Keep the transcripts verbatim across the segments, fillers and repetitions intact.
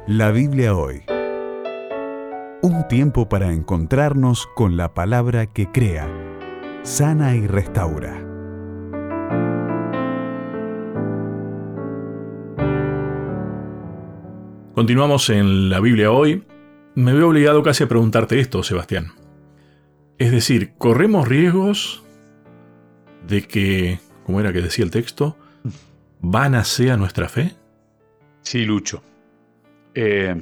La Biblia hoy. Un tiempo para encontrarnos con la palabra que crea, sana y restaura. Continuamos en la Biblia hoy. Me veo obligado casi a preguntarte esto, Sebastián. Es decir, ¿corremos riesgos de que, ¿cómo era que decía el texto? ¿Vana sea nuestra fe? Sí, Lucho. Eh,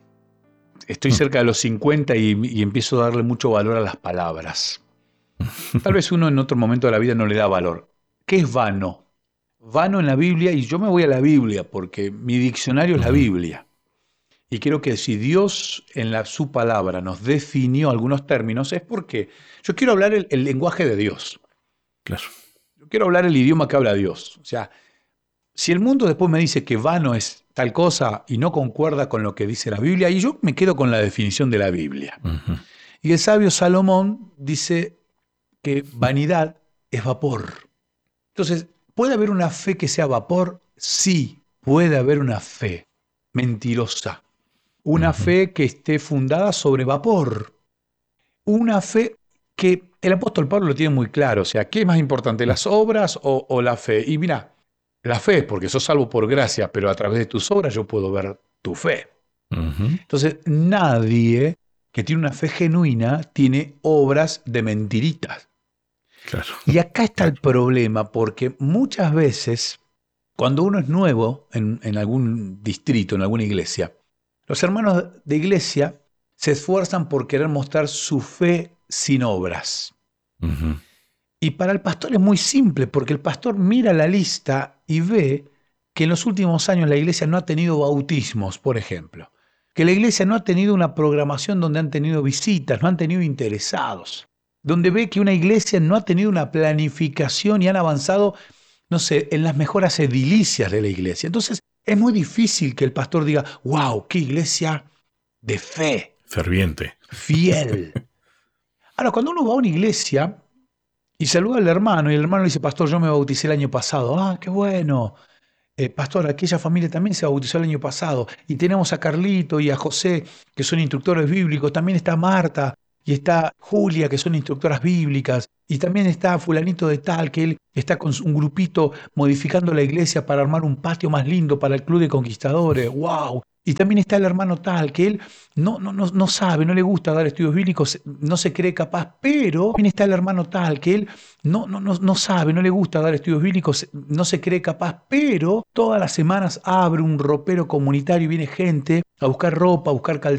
estoy cerca de los cincuenta y, y empiezo a darle mucho valor a las palabras. Tal vez uno en otro momento de la vida no le da valor. ¿Qué es vano? Vano en la Biblia, y yo me voy a la Biblia porque mi diccionario es la Biblia. Y creo que si Dios en la, su palabra nos definió algunos términos es porque yo quiero hablar el, el lenguaje de Dios. Claro. Yo quiero hablar el idioma que habla Dios. O sea, si el mundo después me dice que vano es tal cosa y no concuerda con lo que dice la Biblia, y yo me quedo con la definición de la Biblia. Uh-huh. Y el sabio Salomón dice que vanidad es vapor. Entonces, ¿puede haber una fe que sea vapor? Sí, puede haber una fe mentirosa. Una uh-huh. fe que esté fundada sobre vapor. Una fe que el apóstol Pablo lo tiene muy claro. O sea, ¿qué es más importante, las obras o, o la fe? Y mira, la fe, porque sos salvo por gracia, pero a través de tus obras yo puedo ver tu fe. Uh-huh. Entonces, nadie que tiene una fe genuina tiene obras de mentiritas. Claro. Y acá está claro. el problema, porque muchas veces, cuando uno es nuevo en, en algún distrito, en alguna iglesia, los hermanos de iglesia se esfuerzan por querer mostrar su fe sin obras. Uh-huh. Y para el pastor es muy simple, porque el pastor mira la lista y ve que en los últimos años la iglesia no ha tenido bautismos, por ejemplo. Que la iglesia no ha tenido una programación donde han tenido visitas, no han tenido interesados. Donde ve que una iglesia no ha tenido una planificación y han avanzado, no sé, en las mejoras edilicias de la iglesia. Entonces es muy difícil que el pastor diga, wow, qué iglesia de fe. Ferviente. Fiel. Ahora, cuando uno va a una iglesia y saluda al hermano, y el hermano le dice, pastor, yo me bauticé el año pasado. Ah, qué bueno. Eh, pastor, aquella familia también se bautizó el año pasado. Y tenemos a Carlito y a José, que son instructores bíblicos. También está Marta y está Julia, que son instructoras bíblicas. Y también está fulanito de tal, que él está con un grupito modificando la iglesia para armar un patio más lindo para el Club de Conquistadores. ¡Wow! Y también está el hermano tal, que él no, no, no, no sabe, no le gusta dar estudios bíblicos, no se cree capaz, pero también está el hermano tal, que él no, no, no, no sabe, no le gusta dar estudios bíblicos, no se cree capaz, pero todas las semanas abre un ropero comunitario y viene gente a buscar ropa, a buscar calzado,